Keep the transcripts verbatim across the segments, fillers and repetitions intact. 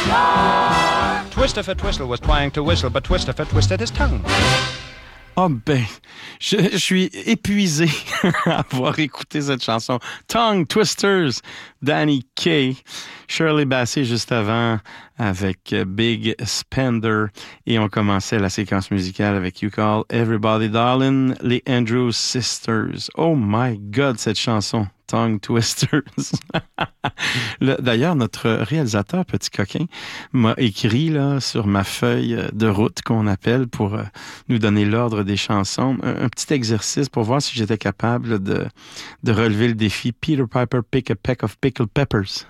Twistifer Twistle was trying to whistle, but Twistifer twisted his tongue. Ah oh ben, je, je suis épuisé à avoir écouté cette chanson. Tongue Twisters, Danny Kaye, Shirley Bassey juste avant avec Big Spender. Et on commençait la séquence musicale avec You Call Everybody Darling, les Andrews Sisters. Oh my God, cette chanson. Tongue Twisters. Le, d'ailleurs, notre réalisateur, petit coquin, m'a écrit là, sur ma feuille de route qu'on appelle pour euh, nous donner l'ordre des chansons, un, un petit exercice pour voir si j'étais capable de, de relever le défi Peter Piper pick a peck of pickled peppers.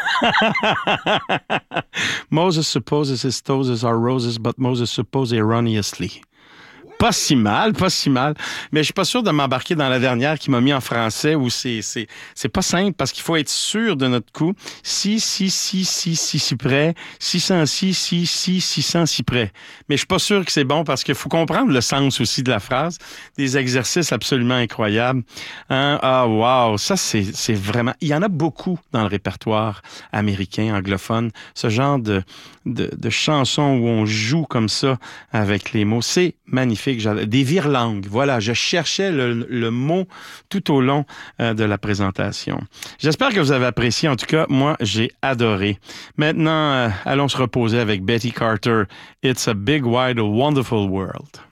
Moses supposes his toes are roses, but Moses supposes erroneously. Pas si mal, pas si mal. Mais je suis pas sûr de m'embarquer dans la dernière qui m'a mis en français où c'est, c'est, c'est pas simple parce qu'il faut être sûr de notre coup. Si, si, si, si, si, si près. six cent six, si, si, six cents si près. Mais je suis pas sûr que c'est bon parce qu'il faut comprendre le sens aussi de la phrase. Des exercices absolument incroyables. Hein? Ah, wow. Ça, c'est, c'est vraiment... Il y en a beaucoup dans le répertoire américain, anglophone. Ce genre de, de, de chansons où on joue comme ça avec les mots. C'est magnifique. Des virelangues. Voilà, je cherchais le, le mot tout au long euh, de la présentation. J'espère que vous avez apprécié. En tout cas, moi, j'ai adoré. Maintenant, euh, allons se reposer avec Betty Carter. It's a big, wide, wonderful world.